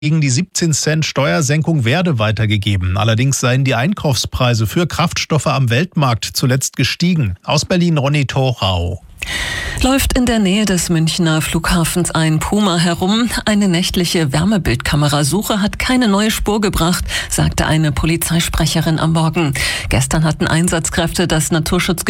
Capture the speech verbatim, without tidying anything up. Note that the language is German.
Gegen die siebzehn Cent Steuersenkung werde weitergegeben. Allerdings seien die Einkaufspreise für Kraftstoffe am Weltmarkt zuletzt gestiegen. Aus Berlin Ronny Thorau. Läuft in der Nähe des Münchner Flughafens ein Puma herum. Eine nächtliche Wärmebildkamerasuche hat keine neue Spur gebracht, sagte eine Polizeisprecherin am Morgen. Gestern hatten Einsatzkräfte das Naturschutzgebiet